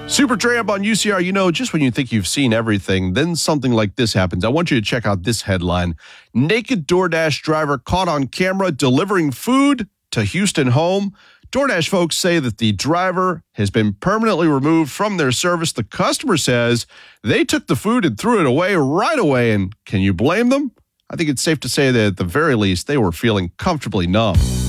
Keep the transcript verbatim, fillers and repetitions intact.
Supertramp on U C R. You know, just when you think you've seen everything, then something like this happens. I want you to check out this headline. Naked DoorDash driver caught on camera delivering food to Houston home. DoorDash folks say that the driver has been permanently removed from their service. The customer says they took the food and threw it away right away. And can you blame them? I think it's safe to say that at the very least, they were feeling comfortably numb.